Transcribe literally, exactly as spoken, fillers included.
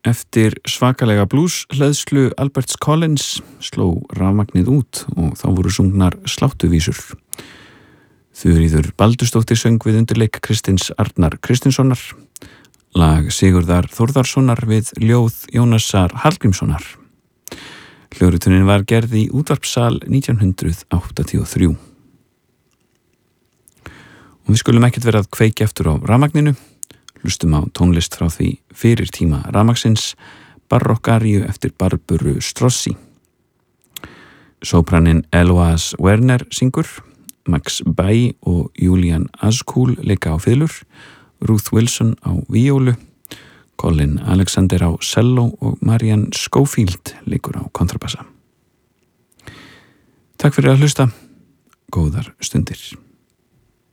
Eftir svakalega blues hleðslu Alberts Collins sló rafmagnið út og þá voru sungnar sláttuvísur. Þuríður Baldursdóttir söng við undirleik Kristins Arnar Kristinssonar, lag Sigurðar Þórðarssonar við ljóð Jónasar Hallgrímssonar. Hljóðritunin var gerð í útvarpssal nítján hundruð áttatíu og þrjú. Og við skulum ekkert vera að kveikja eftir á rafmagninu. Hlustum á tónlist frá því fyrir tíma rafmagnsins, Barokkaríu eftir Barburu Strozzi. Sópranin Eloise Werner syngur, Max Bay og Julian Azkul leika á fiðlur, Ruth Wilson á víólu, Colin Alexander á cello og Marian Schofield leikur á kontrabassa. Takk fyrir að hlusta, góðar stundir.